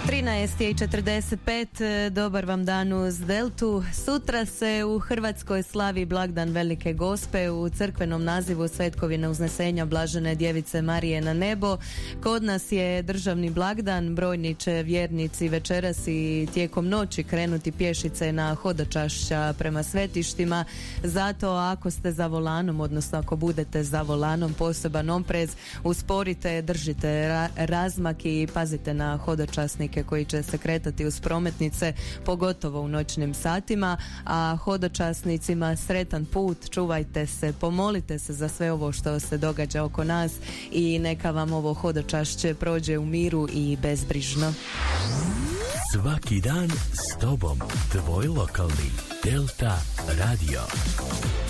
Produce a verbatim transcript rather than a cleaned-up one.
trinaest i četrdeset pet, dobar vam dan uz Deltu. Sutra se u Hrvatskoj slavi blagdan Velike Gospe u crkvenom nazivu Svetkovine uznesenja Blažene Djevice Marije na nebo. Kod nas je državni blagdan, brojni će vjernici večeras i tijekom noći krenuti pješice na hodočašća prema svetištima. Zato ako ste za volanom, odnosno ako budete za volanom, poseban oprez, usporite, držite ra- razmak i pazite na hodočasnike koji će se kretati uz prometnice, pogotovo u noćnim satima, a hodočasnicima sretan put, čuvajte se, pomolite se za sve ovo što se događa oko nas i neka vam ovo hodočašće prođe u miru i bezbrižno. Svaki dan s tobom, tvoj lokalni Delta Radio.